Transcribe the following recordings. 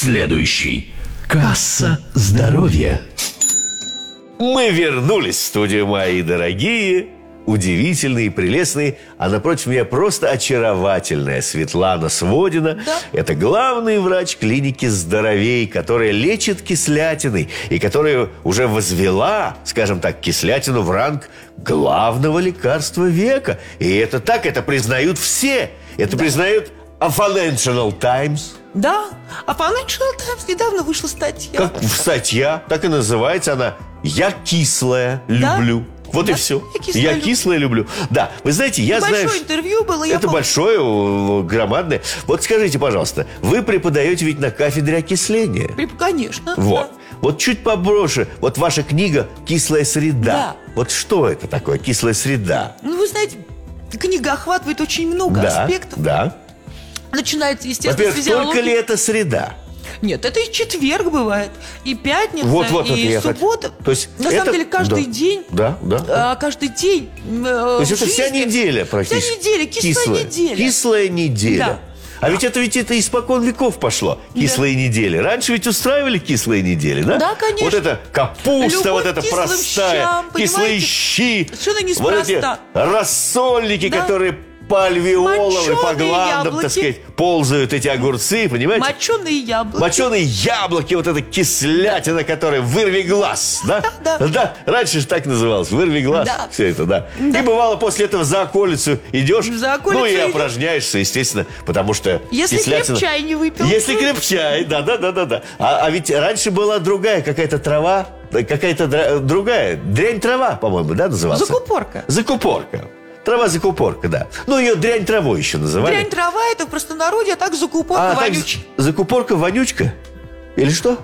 Следующий. Касса здоровья. Мы вернулись в студию, мои дорогие, удивительные, прелестные, а напротив меня просто очаровательная Светлана Сводина. Да. Это главный врач клиники «Здоровей», которая лечит кислятиной и которая уже возвела, скажем так, кислятину в ранг главного лекарства века. И это так, это признают все. Это признают Financial Times. Да, а Financial Times недавно вышла статья. Как статья, так и называется она «Я кислая люблю». Вот Да, и все. я Я кислое люблю. Да, вы знаете, я знаю... Большое интервью было. Это большое, громадное. Вот скажите, пожалуйста, вы преподаете ведь на кафедре окисления? Конечно. Вот. Да. Вот чуть побольше. Вот ваша книга «Кислая среда». Да. Вот что это такое, кислая среда? Ну, вы знаете, книга охватывает очень много аспектов. Да. Начинается, естественно, с Во-первых, физиологии. только ли это среда? Нет, это и четверг бывает, и пятница, Вот и я суббота. То есть на самом деле каждый день. Да. Каждый день. То есть это вся неделя практически. Вся неделя, кислая неделя. Кислая неделя. Да. А ведь это испокон веков пошло, кислые недели. Раньше ведь устраивали кислые недели, да? Да, конечно. Вот это капуста, Любовь вот эта к кислым простая, щам, кислые понимаете? щи. Совершенно Вот эти неспроста. рассольники, Да. которые по альвеолам и по Моченые гландам, яблоки. так сказать, ползают эти огурцы, понимаете? Моченые яблоки. Моченые яблоки, вот эта кислятина, которая вырви глаз, да? Да. Раньше же так называлось, вырви глаз, Да. все это, да. И бывало после этого за околицу идешь, За околицу ну и идешь. опражняешься, естественно, потому что Если кислятина... крепчай не выпил. Если крепчай, да. А ведь раньше была другая какая-то трава, какая-то другая, дрянь трава, по-моему, да, называлась? Закупорка. Трава закупорка, да. Ну, ее дрянь травой еще называли. Дрянь трава, это в простонародье, а так закупорка так вонючая. закупорка вонючка? Или что?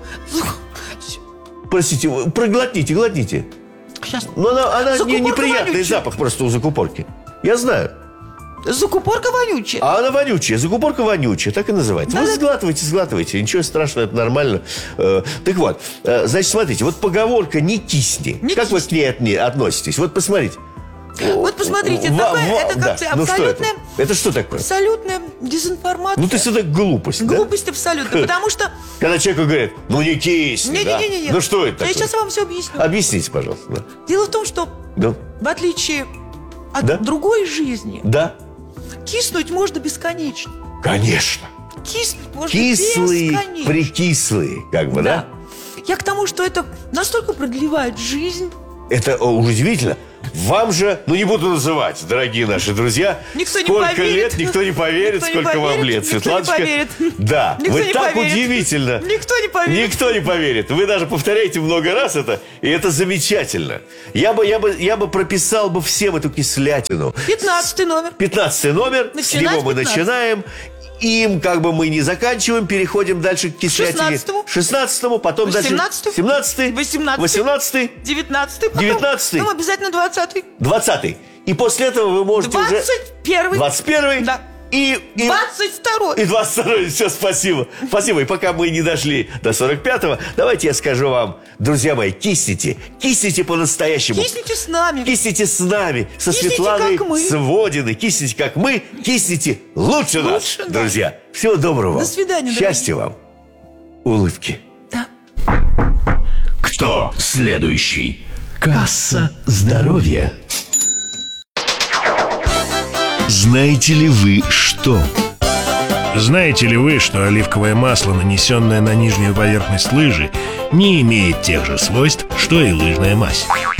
Простите, глотните. Сейчас. Но она Закупорка неприятный вонючая. запах просто у закупорки. Я знаю. Закупорка вонючая. А она вонючая, закупорка вонючая, так и называется. Вы сглатывайте, ничего страшного, это нормально. Так вот, значит, смотрите, вот поговорка «не кисни». Как вы к ней относитесь? Вот посмотрите. Вот посмотрите, это как абсолютная... Это что такое? Абсолютная дезинформация. Ну, то есть это глупость, да? Глупость абсолютно, потому что... Когда человеку говорят, ну не кисни, да? Не-не-не. Ну что это такое? Я сейчас вам все объясню. Объясните, пожалуйста. Да. Дело в том, что Да. в отличие от другой жизни, Да. киснуть можно бесконечно. Конечно. Киснуть можно Кислые, бесконечно. прикислые, как бы, да? Я к тому, что это настолько продлевает жизнь. Это удивительно. Вам же, ну не буду называть, дорогие наши друзья, Никто не сколько поверит. лет, никто не поверит, Никто не сколько вам поверит, лет, никто не Светланочка. поверит. Да, Никто вы не так поверит. удивительно. Никто не поверит. Никто не поверит. Вы даже повторяете много раз это, и это замечательно. Я бы прописал бы всем эту кислятину. 15 номер. 15 номер, с него мы 15. начинаем. Им как бы мы не заканчиваем, переходим дальше к кислятине. 16-му. Потом 18-й. дальше 17-й, 18-й. 18-й, 19-й. 19-й. Потом обязательно 20-й. 20-й. И после этого вы можете 21-й. 21-й. Да. И 22-й. 22-й. Все, спасибо. Спасибо. И пока мы не дошли до 45-го, давайте я скажу вам, друзья мои, кисните. Кисните по-настоящему. Кисните с нами. Кисните с нами, со Кисните, Светланой как мы. Сводиной. Кисните, как мы. Кисните лучше нас, да. друзья. Всего доброго. До свидания, Счастья вам. Улыбки. Да. Кто следующий? Касса здоровья. Знаете ли вы что? Знаете ли вы, что оливковое масло, нанесенное на нижнюю поверхность лыжи, не имеет тех же свойств, что и лыжная мазь?